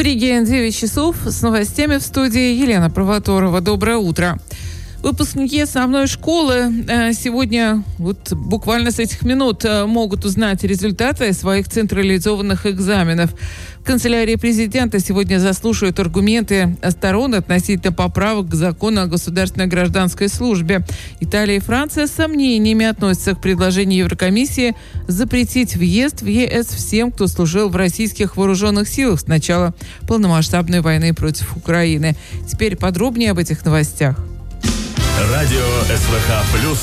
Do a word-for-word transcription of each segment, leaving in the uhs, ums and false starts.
Риге девять часов. С новостями в студии Елена Провоторова. Доброе утро. Выпускники основной школы сегодня, вот буквально с этих минут, могут узнать результаты своих централизованных экзаменов. В канцелярии президента сегодня заслушают аргументы сторон относительно поправок к закону о государственной гражданской службе. Италия и Франция с сомнениями относятся к предложению Еврокомиссии запретить въезд в ЕС всем, кто служил в российских вооруженных силах с начала полномасштабной войны против Украины. Теперь подробнее об этих новостях. Радио СВХ плюс.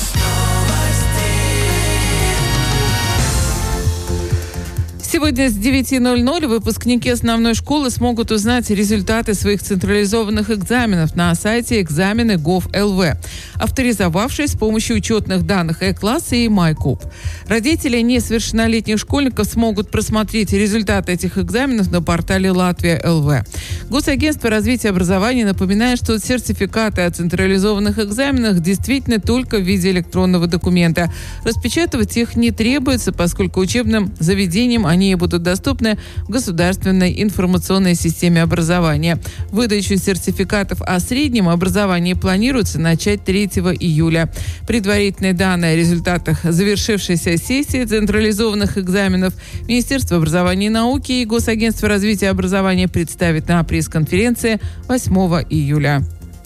Сегодня с девяти ноль-ноль выпускники основной школы смогут узнать результаты своих централизованных экзаменов на сайте экзамены точка гов точка эл ви, авторизовавшись с помощью учетных данных Э-класса и Майкуб. Родители несовершеннолетних школьников смогут просмотреть результаты этих экзаменов на портале Латвия точка эл ви. Госагентство развития образования напоминает, что сертификаты о централизованных экзаменах действительно только в виде электронного документа. Распечатывать их не требуется, поскольку учебным заведениям они Они будут доступны в государственной информационной системе образования. Выдачу сертификатов о среднем образовании планируется начать третьего июля. Предварительные данные о результатах завершившейся сессии централизованных экзаменов Министерство образования и науки и Госагентство развития образования представит на пресс-конференции восьмого июля.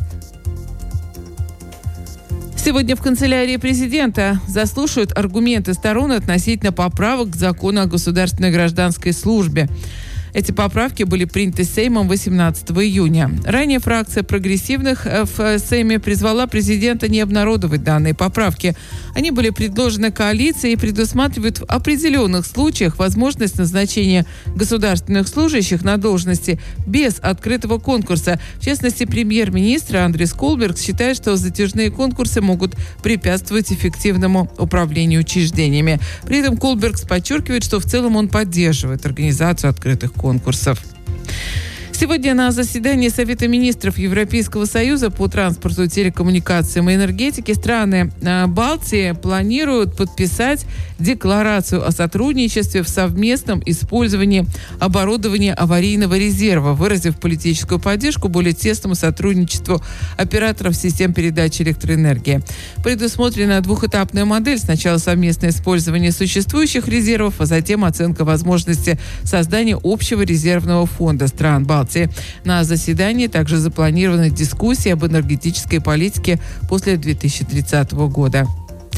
Сегодня в канцелярии президента заслушают аргументы сторон относительно поправок к закону о государственной гражданской службе. Эти поправки были приняты Сеймом восемнадцатого июня. Ранее фракция прогрессивных в Сейме призвала президента не обнародовать данные поправки. Они были предложены коалицией и предусматривают в определенных случаях возможность назначения государственных служащих на должности без открытого конкурса. В частности, премьер-министр Андрис Колберг считает, что затяжные конкурсы могут препятствовать эффективному управлению учреждениями. При этом Колберг подчеркивает, что в целом он поддерживает организацию открытых конкурсов. конкурсов. Сегодня на заседании Совета министров Европейского союза по транспорту, телекоммуникациям и энергетике страны Балтии планируют подписать декларацию о сотрудничестве в совместном использовании оборудования аварийного резерва, выразив политическую поддержку более тесному сотрудничеству операторов систем передачи электроэнергии. Предусмотрена двухэтапная модель. Сначала совместное использование существующих резервов, а затем оценка возможности создания общего резервного фонда стран Балтии. На заседании также запланированы дискуссии об энергетической политике после две тысячи тридцатого года.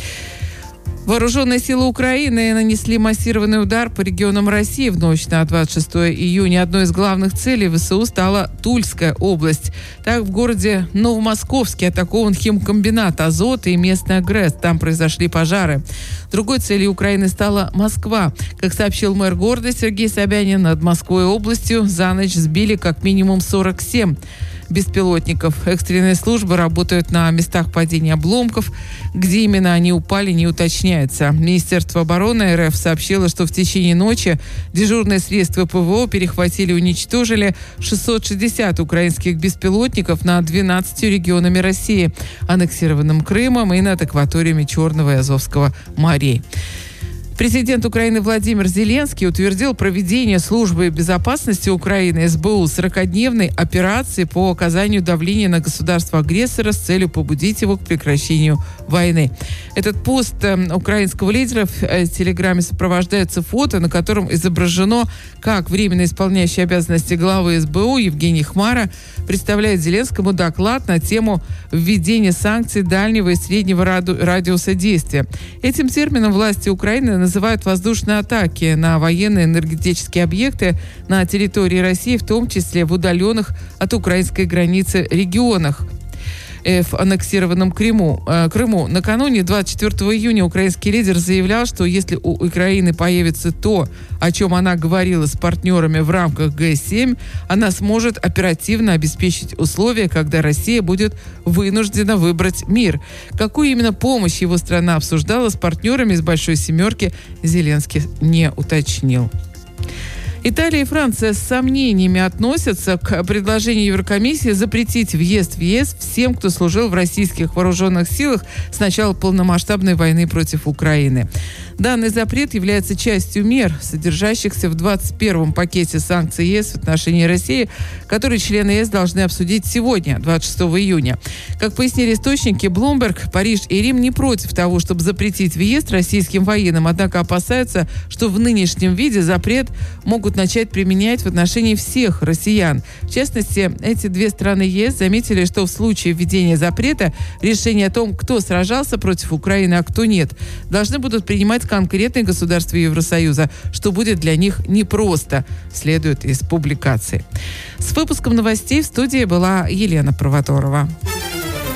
Вооруженные силы Украины нанесли массированный удар по регионам России в ночь на двадцать шестого июня. Одной из главных целей ВСУ стала Тульская область. Так, в городе Новомосковске атакован химкомбинат «Азот» и местный ГРЭС. Там произошли пожары. Другой целью Украины стала Москва. Как сообщил мэр города Сергей Собянин, над Москвой и областью за ночь сбили как минимум сорок семь беспилотников. Экстренные службы работают на местах падения обломков. Где именно они упали, не уточняется. Министерство обороны РФ сообщило, что в течение ночи дежурные средства ПВО перехватили и уничтожили шестьсот шестьдесят украинских беспилотников над двенадцатью регионами России, аннексированным Крымом и над акваториями Черного и Азовского морей. Президент Украины Владимир Зеленский утвердил проведение Службы безопасности Украины СБУ сорокадневной операции по оказанию давления на государство-агрессора с целью побудить его к прекращению войны. Этот пост э, украинского лидера в э, Телеграме сопровождается фото, на котором изображено, как временно исполняющий обязанности главы СБУ Евгений Хмара представляет Зеленскому доклад на тему введения санкций дальнего и среднего раду- радиуса действия. Этим термином власти Украины называют воздушные атаки на военные энергетические объекты на территории России, в том числе в удаленных от украинской границы регионах в аннексированном Крыму. Крыму. Накануне двадцать четвёртого июня украинский лидер заявлял, что если у Украины появится то, о чем она говорила с партнерами в рамках Гэ семь, она сможет оперативно обеспечить условия, когда Россия будет вынуждена выбрать мир. Какую именно помощь его страна обсуждала с партнерами из Большой Семерки, Зеленский не уточнил. Италия и Франция с сомнениями относятся к предложению Еврокомиссии запретить въезд в ЕС всем, кто служил в российских вооруженных силах с начала полномасштабной войны против Украины. Данный запрет является частью мер, содержащихся в двадцать первом пакете санкций ЕС в отношении России, которые члены ЕС должны обсудить сегодня, двадцать шестого июня. Как пояснили источники Bloomberg, Париж и Рим не против того, чтобы запретить въезд российским военным, однако опасаются, что в нынешнем виде запрет могут начать применять в отношении всех россиян. В частности, эти две страны ЕС заметили, что в случае введения запрета решение о том, кто сражался против Украины, а кто нет, должны будут принимать конкретные государства Евросоюза, что будет для них непросто, следует из публикации. С выпуском новостей в студии была Елена Провоторова.